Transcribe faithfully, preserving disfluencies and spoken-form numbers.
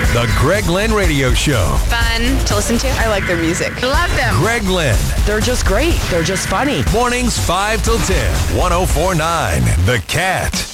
The Greg Lynn Radio Show. Fun to listen to. I like their music. I love them. Greg Lynn. They're just great. They're just funny. Mornings five till ten. one oh four point nine The Cat.